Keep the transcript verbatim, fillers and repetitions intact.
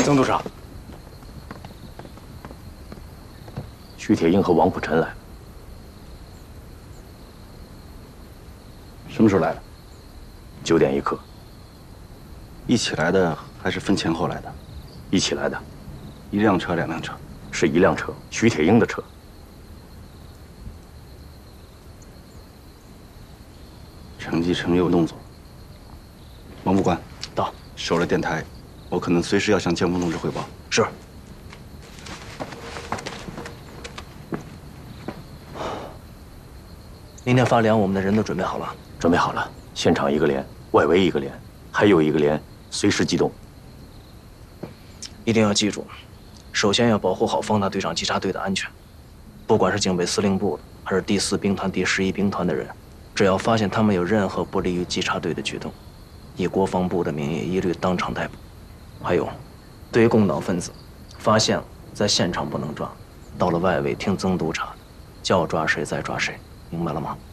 曾督察，徐铁英和王普臣来了。 什么时候来的？ 九点一刻。 一起来的还是分前后来的？ 一起来的。 一辆车，两辆车？ 是一辆车，徐铁英的车。 成绩成有动作。王副官， 到。 守了电台，我可能随时要向建峰同志汇报。 是。 明天发粮，我们的人都准备好了。 准备好了，现场一个连，外围一个连，还有一个连随时机动。 一定要记住，首先要保护好方大队长稽查队的安全。不管是警备司令部的，还是第四兵团第十一兵团的人，只要发现他们有任何不利于稽查队的举动，以国防部的名义一律当场逮捕。还有，对于共党分子，发现了在现场不能抓，到了外围听曾督察的，叫抓谁再抓谁，明白了吗？